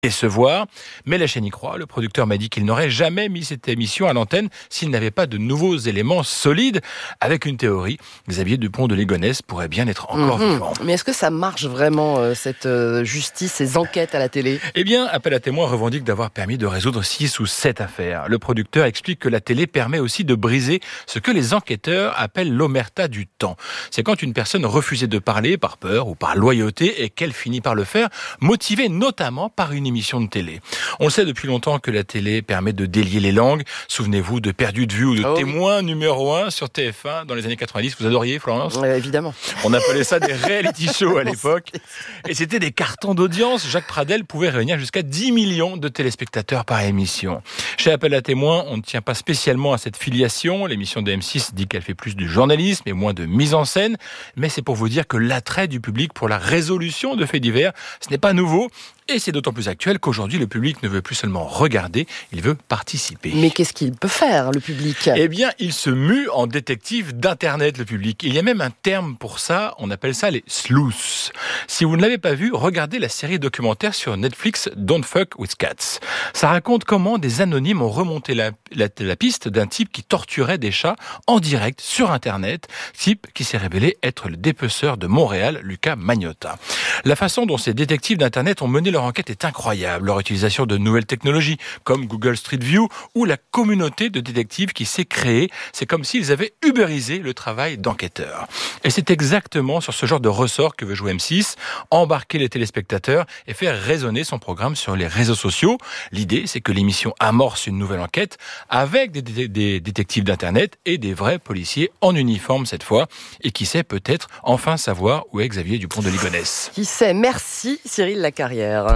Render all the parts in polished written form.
décevoir, mais la chaîne y croit. Le producteur m'a dit qu'il n'aurait jamais mis cette émission à l'antenne s'il n'avait pas de nouveaux éléments solides. Avec une théorie, Xavier Dupont de Ligonnès pourrait bien être encore vivant. Mais est-ce que ça marche vraiment, cette justice, ces enquêtes à la télé ? Eh bien, Appel à témoins revendique d'avoir permis de résoudre 6 ou 7 affaires. Le producteur explique que la télé permet aussi de briser ce que les enquêteurs appellent l'omerta du temps. C'est quand une personne refusait de parler par peur ou par loyauté et qu'elle finit par le faire, motivée notamment par une émission de télé. On le sait depuis longtemps que la télé permet de délier les langues. Souvenez-vous de Perdu de vue ou de Témoin numéro 1 sur TF1 dans les années 90. Vous adoriez, Florence ? Évidemment. On appelait ça des reality shows à l'époque. Et c'était des cartons d'audience. Jacques Pradel pouvait réunir jusqu'à 10 millions de téléspectateurs par émission. Chez Appel à témoins, on ne tient pas spécialement à cette filiation. L'émission de M6 dit qu'elle fait plus de journalisme et moins de mise en scène. Mais c'est pour vous dire que l'attrait du public pour la résolution de faits divers, ce n'est pas nouveau. Et c'est d'autant plus actuel qu'aujourd'hui, le public ne veut plus seulement regarder, il veut participer. Mais qu'est-ce qu'il peut faire, le public ? Eh bien, il se mue en détective d'Internet, le public. Il y a même un terme pour ça, on appelle ça les sleuths. Si vous ne l'avez pas vu, regardez la série documentaire sur Netflix Don't Fuck with Cats. Ça raconte comment des anonymes ont remonté la piste d'un type qui torturait des chats en direct sur Internet, type qui s'est révélé être le dépeceur de Montréal, Lucas Magnotta. La façon dont ces détectives d'Internet ont mené leur enquête est incroyable. Leur utilisation de nouvelles technologies comme Google Street View ou la communauté de détectives qui s'est créée, c'est comme s'ils avaient ubérisé le travail d'enquêteurs. Et c'est exactement sur ce genre de ressort que veut jouer M6, embarquer les téléspectateurs et faire résonner son programme sur les réseaux sociaux. L'idée, c'est que l'émission amorce une nouvelle enquête avec des détectives d'Internet et des vrais policiers en uniforme cette fois. Et qui sait peut-être enfin savoir où est Xavier Dupont de Ligonnès. Qui sait ? Merci Cyril Lacarrière.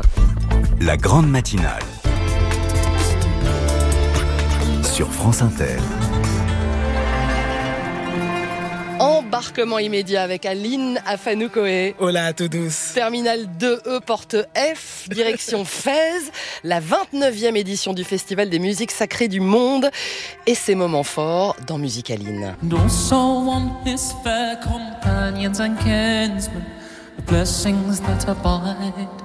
La grande matinale sur France Inter. Embarquement immédiat avec Aline Afanoukoé. Hola à tous. Terminal 2E porte F, direction Fès, la 29e édition du Festival des musiques sacrées du monde. Et ses moments forts dans Musicaline. No soul on his fair companions and kinsmen, the blessings that abide.